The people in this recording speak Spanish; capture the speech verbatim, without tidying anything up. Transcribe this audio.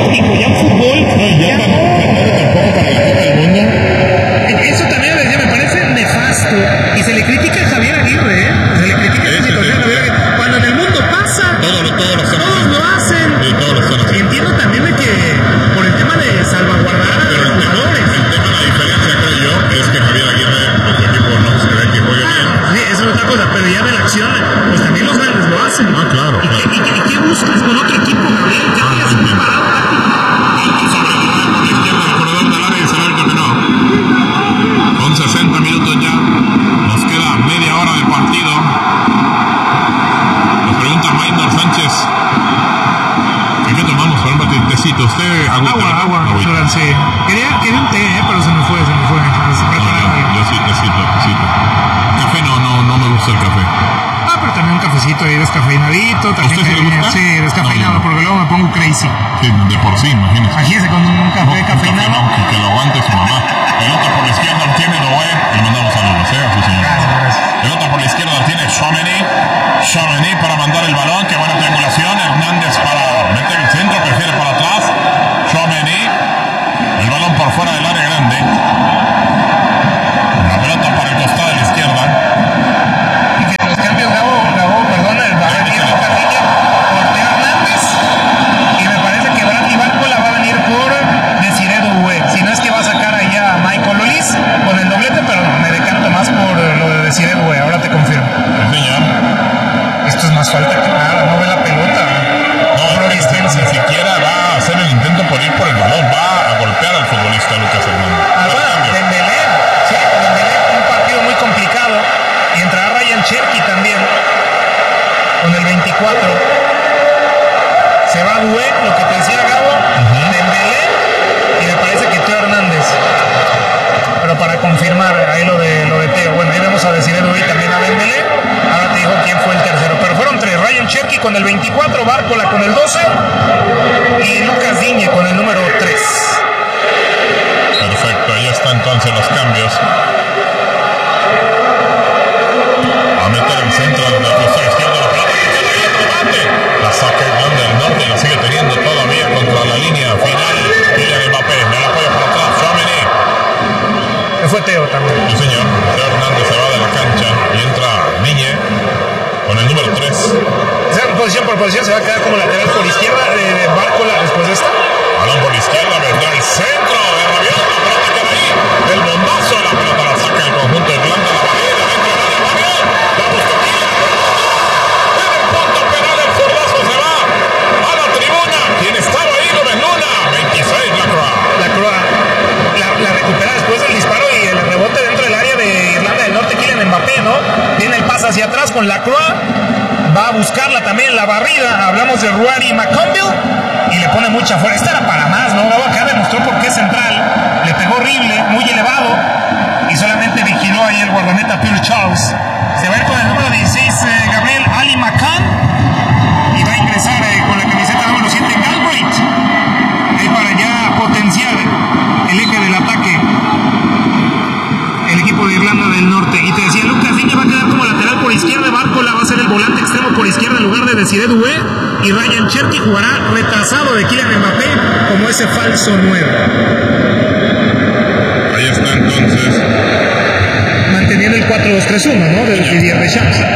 futbolístico, ya fútbol. No, ya, ya no, no. tampoco para la Copa del Mundo. Eso también me decía, me parece nefasto. Y se le critica a Javier Aguirre, ¿eh? Se le critica Sí, a sí, Javier sí, Aguirre. sí. Cuando en el mundo pasa, Todos lo, todos lo están todos haciendo. lo hacen. Sí, todos lo están Y haciendo. entiendo también de que por el tema de salvaguardar a Pero los el tema, jugadores. el tema, la diferencia, creo yo, es que Javier Aguirre, pues su equipo no se ve que juegue bien. Sí, eso es otra cosa, pero ya de la acción, pues también los grandes lo hacen. Ah, claro, ¿Y, claro. qué, y, qué, y qué buscas con otro equipo, Gabriel? ¿Qué Ah, hayas no entiendo. preparado táctico? Balón sobre el por la izquierda del corredor del área y se ve que no. Con sesenta minutos ya. Nos queda media hora de partido. Nos pregunta Maynor Sánchez. ¿Qué tomamos para un ratito? ¿Usted agüita? Agua, agua, Agüita. agua sí. Quería, quería un té, eh, pero se me fue, se me fue. Se No, prepararon yo, algo. yo sí, tecito, tecito. Café no, no, no me gusta el café. Ah, pero también un cafecito ahí descafeinadito. También ¿A usted sí le que- gusta? Sí, descafeinado, No, yo no. porque luego me pongo crazy. Sí, de por sí, imagínese. Imagínese con un café No, un cafeinado. café no, que, que lo aguante su mamá. Pelota por la izquierda lo tiene Noé. Le mandamos saludos, ¿eh? A su señor. Gracias, gracias. Pelota por la izquierda la tiene Chouameni. Chouameni para mandar el balón. Qué buena triangulación. Hernández para meter el centro. Prefiere para atrás. Chouameni. El balón por fuera del área grande. La pelota para el costado de la izquierda. Y que los cambios, Gabo, Gabo, perdona, el va a venir Lucas Digne por Teo Hernández. Y me parece que Bradley Barcola va a venir por Desiree Doué. Si no es que va a sacar allá a Michael Olise con el doblete, pero no, me decanto más por lo de Desiree Doué. Ahora te confirmo. Sí, señor. Esto es más falta que nada, no ve la pelota. No, Flor es que ni Extensa. siquiera va a hacer el intento por ir por el balón. Va a golpear al futbolista Lucas Hernández. Ah, bueno, Dembélé, sí, Dembélé, un partido muy complicado. Y entrará Ryan Cherki también con el veinticuatro. Se va Doué, lo que te decía Gabo, uh-huh. Dembélé y me parece que Teo Hernández. Pero para confirmar ahí lo de lo de Teo, bueno, ahí vamos a decir Doué y también a Dembélé. Ahora te digo quién fue el tercero, pero fueron tres: Ryan Cherki con el veinticuatro, Barcola con el doce y Lucas Digne con el número tres. Perfecto, ahí están entonces los cambios. A meter el centro del costado izquierdo, la pelota que queda ahí el remate. La saca Irlanda del Norte y la sigue teniendo todavía contra la línea final. Kylian Mbappé, me la apoya por atrás, Chouameni. Que fue Teo también. Sí, señor. Teo Hernández se va de la cancha y entra Niñe con el número tres. O sea, posición por posición se va a quedar como lateral por izquierda de, de Barcola después de esta. Balón por izquierda, vendrá el centro de Rabiot, la pelota queda ahí. El bombazo, la pelota la saca el conjunto de Irlanda, la barrera dentro de la Rabiot. La busca Kylian. En el punto penal el zurdazo se va a la tribuna. Quien estaba ahí lo ven Luna. veintiséis la Croa. La Croa la, la recupera después del disparo y el rebote dentro del área de Irlanda del Norte. Kylian Mbappé, ¿no? Viene el pase hacia atrás con la Croa. Va a buscarla también la barrida. Hablamos de Ruari McConville y le pone mucha fuerza. Esta era para más, ¿no? Gabo acá demostró por qué es central. Le pegó horrible, muy elevado y solamente vigiló ahí el guardameta Pierre Charles. Se va a ir con el número dieciséis, eh, Gabriel Ali McCann, y va a ingresar eh, con la camiseta número siete Galbraith. Ahí para ya potenciar el eje del ataque el equipo de Irlanda del Norte. Y te decía, Lucas Digne va a quedar como lateral por izquierda, Barcola va a ser el volante extremo por izquierda en lugar de Desiree Doué, y Ryan Cherki jugará retrasado de Kylian Mbappé como ese falso nueve. Ahí está entonces. Manteniendo el cuatro dos tres uno, ¿no? De Didier Deschamps.